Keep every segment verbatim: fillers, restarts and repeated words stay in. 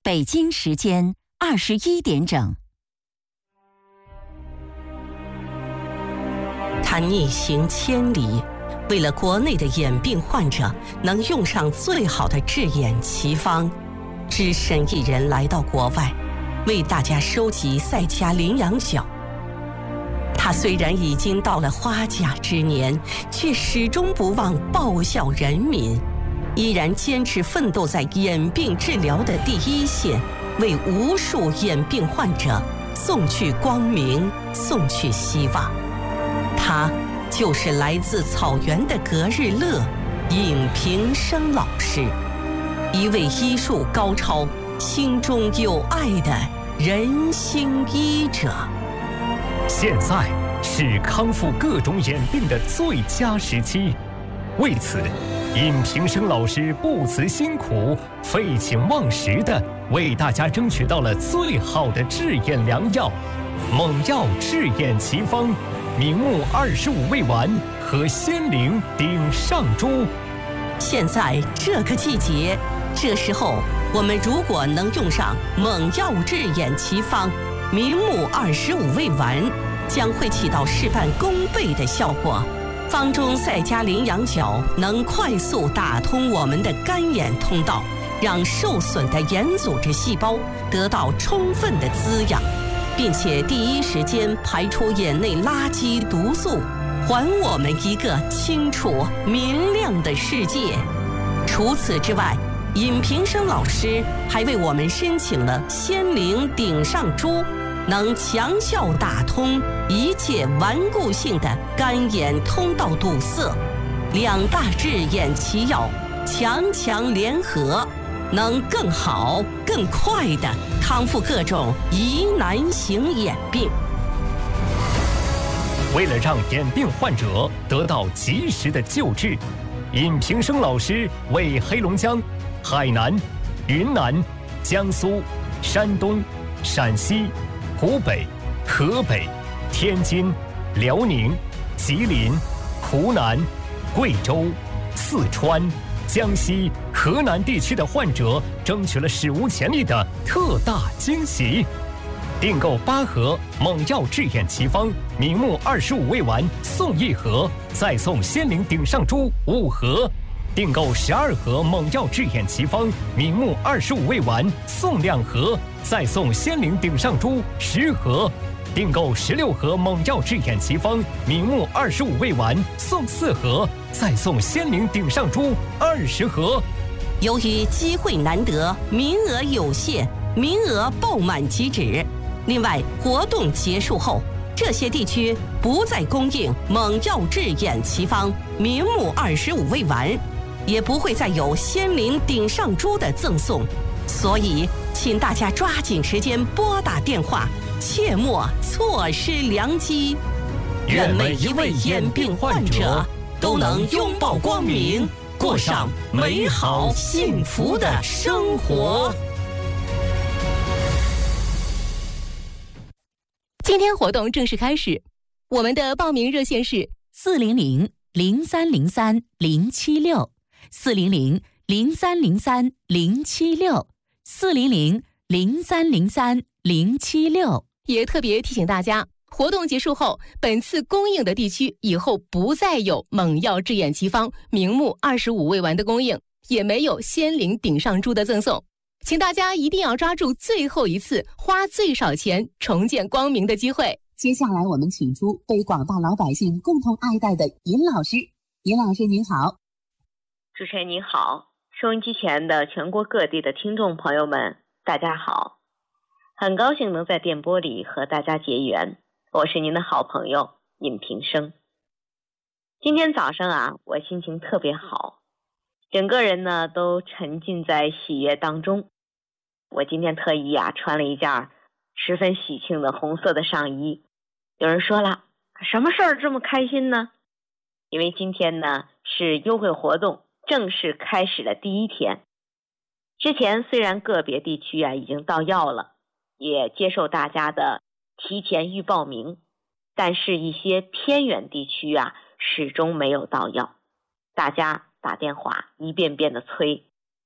北京时间二十一点整。 他逆行千里，为了国内的眼病患者能用上最好的治眼奇方，只身一人来到国外，为大家收集赛迦羚羊角。他虽然已经到了花甲之年，却始终不忘报效人民，依然坚持奋斗在眼病治疗的第一线，为无数眼病患者送去光明，送去希望。他就是来自草原的格日乐尹平生老师，一位医术高超、心中有爱的人心医者。 现在是康复各种眼病的最佳时期，为此，尹平生老师不辞辛苦、废寝忘食地为大家争取到了最好的治眼良药——猛药治眼奇方。明目二十五味丸和仙灵顶上珠。 现在这个季节，这时候我们如果能用上猛药治眼奇方明目二十五味丸，将会起到事半功倍的效果。方中赛迦羚羊角能快速打通我们的干眼通道，让受损的眼组织细胞得到充分的滋养，并且第一时间排出眼内垃圾毒素，还我们一个清楚明亮的世界。除此之外，尹平生老师还为我们申请了仙灵顶上珠，能强效打通一切顽固性的干眼通道堵塞。两大治眼奇药强强联合，能更好更快地康复各种疑难型眼病。 为了让眼病患者得到及时的救治，尹平生老师为黑龙江、海南、云南、江苏、山东、陕西、湖北、河北、天津、辽宁、吉林、湖南、贵州、四川、江西、河南地区的患者争取了史无前例的特大惊喜。订购八盒猛药治眼奇方明目二十五味丸送一盒，再送仙灵顶上珠五盒；订购十二盒猛药治眼奇方明目二十五味丸送两盒，再送仙灵顶上珠十盒；订购十六盒猛药治眼奇方明目二十五味丸送四盒，再送仙灵顶上珠二十盒。 由于机会难得，名额有限，名额爆满即止。另外，活动结束后，这些地区不再供应猛药治眼奇方明目二十五味丸，也不会再有仙灵顶上珠的赠送。所以，请大家抓紧时间拨打电话，切莫错失良机。 愿每一位眼病患者都能拥抱光明，过上美好幸福的生活。 今天活动正式开始，我们的报名热线是四零零零三零三零七六，四零零零三零三零七六，四零零零三零三零七六。 也特别提醒大家，活动结束后，本次供应的地区以后不再有猛药治眼奇方明目二十五味丸的供应，也没有仙灵顶上珠的赠送。请大家一定要抓住最后一次花最少钱重见光明的机会。 接下来我们请出被广大老百姓共同爱戴的尹老师。尹老师您好。 主持人您好，收音机前的全国各地的听众朋友们大家好，很高兴能在电波里和大家结缘，我是您的好朋友尹平生。今天早上啊，我心情特别好，整个人呢都沉浸在喜悦当中。我今天特意啊穿了一件十分喜庆的红色的上衣。有人说了，什么事儿这么开心呢？因为今天呢是优惠活动正式开始的第一天。之前虽然个别地区啊已经到药了，也接受大家的提前预报名，但是一些偏远地区啊始终没有到药，大家打电话一遍遍的催。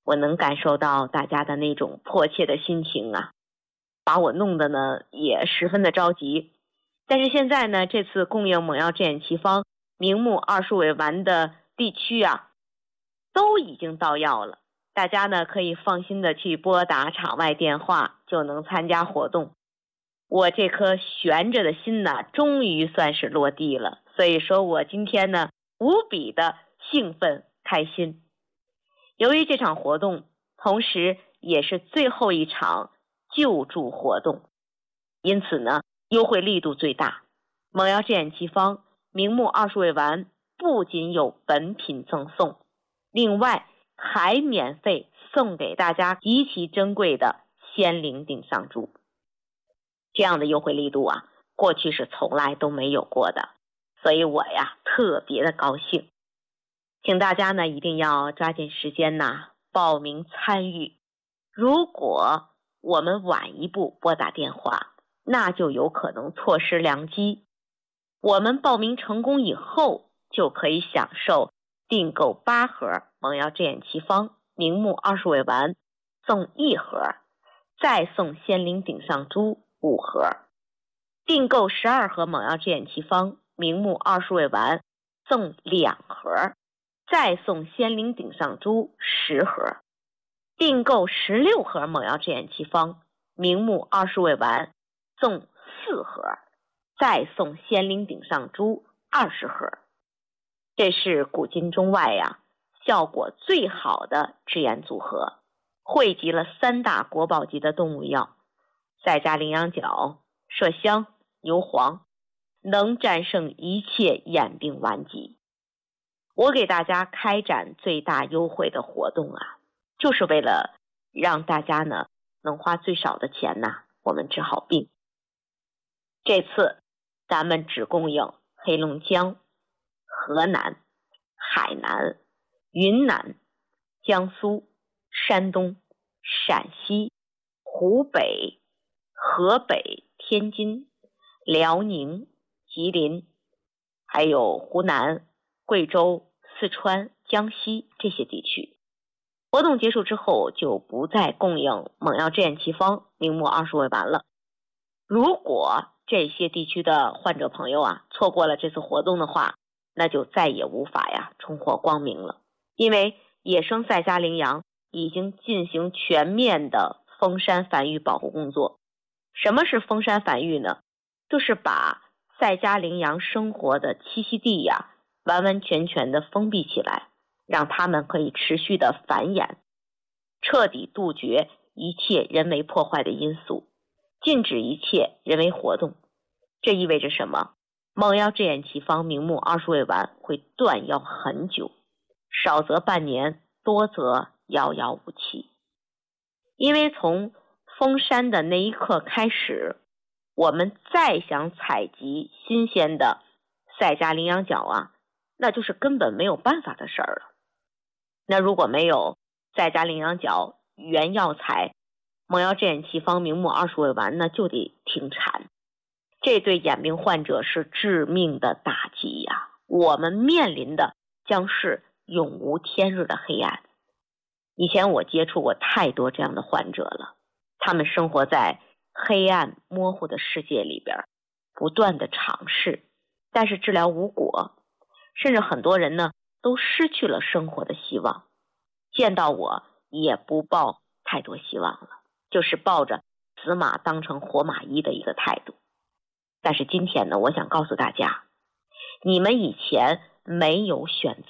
我能感受到大家的那种迫切的心情啊，把我弄得呢也十分的着急。但是现在呢，这次供应猛药制眼奇方明目二十五味丸的地区啊，都已经到药了，大家呢可以放心的去拨打场外电话，就能参加活动。我这颗悬着的心呢，终于算是落地了，所以说我今天呢无比的兴奋开心。由于这场活动同时也是最后一场救助活动，因此呢优惠力度最大。猛药制眼奇方明目二十味丸不仅有本品赠送，另外还免费送给大家极其珍贵的仙灵顶上珠。这样的优惠力度啊，过去是从来都没有过的，所以我呀特别的高兴。请大家呢一定要抓紧时间呐报名参与。如果我们晚一步拨打电话，那就有可能错失良机。我们报名成功以后，就可以享受订购八盒猛药制眼奇方明目二十味丸送一盒，再送仙灵顶上珠五盒；订购十二盒猛药制眼奇方明目二十味丸送两盒，再送仙灵顶上珠十盒；订购十六盒猛药制眼奇方明目二十味丸送四盒，再送仙灵顶上珠二十盒。这是古今中外呀、啊、效果最好的制眼组合，汇集了三大国宝级的动物药：赛迦羚羊角、麝香、牛黄，能战胜一切眼病顽疾。我给大家开展最大优惠的活动啊，就是为了让大家呢能花最少的钱呐，我们治好病。这次咱们只供应黑龙江、河南、海南、云南、江苏、山东、陕西、湖北、河北、天津、辽宁、吉林，还有湖南、贵州、四川、江西这些地区。活动结束之后就不再供应猛药制眼奇方明目二十味丸了。如果这些地区的患者朋友啊错过了这次活动的话，那就再也无法呀重获光明了。因为野生赛迦羚羊已经进行全面的封山繁育保护工作。什么是封山繁育呢？就是把赛迦羚羊生活的栖息地呀完完全全的封闭起来，让它们可以持续的繁衍，彻底杜绝一切人为破坏的因素，禁止一切人为活动。这意味着什么？猛药制眼奇方明目二十味丸会断药很久，少则半年，多则遥遥无期。因为从封山的那一刻开始，我们再想采集新鲜的赛迦羚羊角啊，那就是根本没有办法的事儿了。那如果没有赛迦羚羊角原药材，猛药制眼奇方明目二十味丸呢就得停产。这对眼病患者是致命的打击呀！我们面临的将是永无天日的黑暗。以前我接触过太多这样的患者了，他们生活在黑暗模糊的世界里边，不断的尝试，但是治疗无果，甚至很多人呢都失去了生活的希望。见到我也不抱太多希望了，就是抱着死马当成活马医的一个态度。但是今天呢，我想告诉大家，你们以前没有选择。